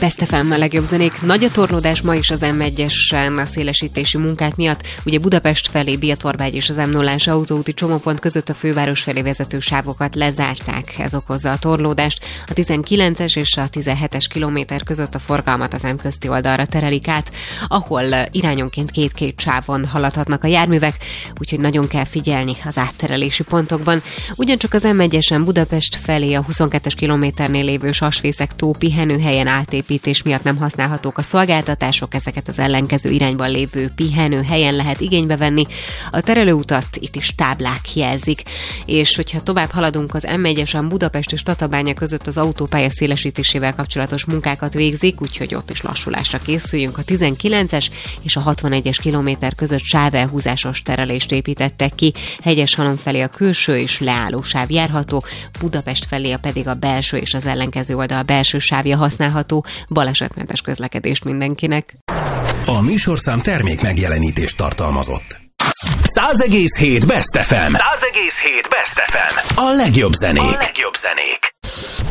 Best FM a legjobb zenék. Nagy a torlódás ma is az M1-esen a szélesítési munkák miatt. Ugye Budapest felé Biatorbágy és az M0-ás autóúti csomópont között a főváros felé vezető sávokat lezárták. Ez okozza a torlódást. A 19-es és a 17-es kilométer között a forgalmat az M közti oldalra terelik át, ahol irányonként két sávon haladhatnak a járművek, úgyhogy nagyon kell figyelni az átterelési pontokban. Ugyancsak az M1-esen Budapest felé a 22-es kilométernél lévő Sasfészek-tó pihenőhelyen átépítés miatt nem használhatók a szolgáltatások, ezeket az ellenkező irányban lévő pihenőhelyen lehet igénybe venni. A terelőutat itt is táblák jelzik, és hogyha tovább haladunk, az M1-esen Budapest és Tatabánya között az autópálya szélesítésével kapcsolatos munkákat végzik, úgyhogy ott is lassulásra készüljünk. A 19-es és a 61-es kilométer között sávelhúzásos terelést építettek ki, Hegyeshalom felé a külső és leálló sáv járható, Budapest felé pedig a belső és az ellenkező oldal belső sávja használható. Balesetmentes közlekedést mindenkinek. A műsorszám termék megjelenítést tartalmazott. 100,7 Best FM. 100,7 Best FM. A legjobb zenék.